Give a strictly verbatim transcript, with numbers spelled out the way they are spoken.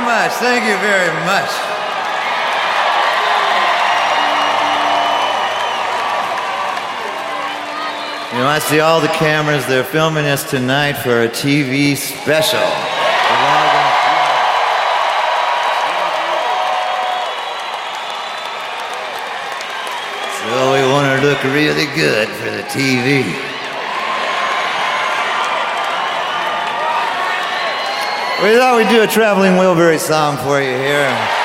much. Thank you very much. You know, I see all the cameras. They're filming us tonight for a T V special. So we want to look really good for the T V. We thought we'd do a Traveling Wilbury song for you here.